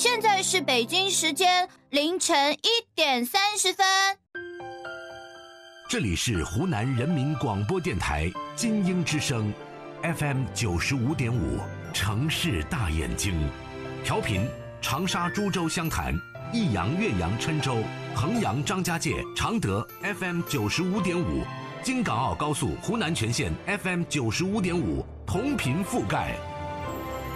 现在是北京时间凌晨1点30分。 这里是湖南人民广播电台金鹰之声 FM 95.5城市大眼睛，调频长沙、株洲、湘潭、益阳、岳阳、郴州、衡阳、张家界、常德 FM 95.5，京港澳高速湖南全线 FM 95.5，同频覆盖。